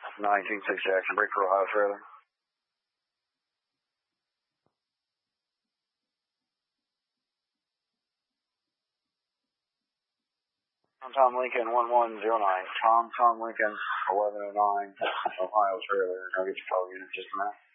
19-6 Jackson, break for Ohio trailer. Tom Lincoln 1109. Tom Lincoln 1109, Ohio trailer. I'll get your call unit in just a minute.